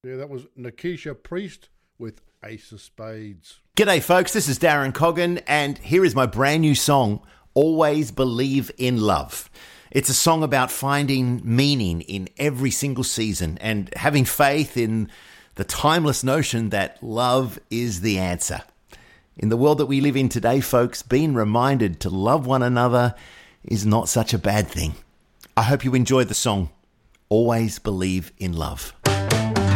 Yeah, that was Nikisha Priest with Ace of Spades. G'day folks, this is Darren Coggan and here is my brand new song, Always Believe in Love. It's a song about finding meaning in every single season and having faith in the timeless notion that love is the answer. In the world that we live in today, folks, being reminded to love one another is not such a bad thing. I hope you enjoyed the song, Always Believe in Love.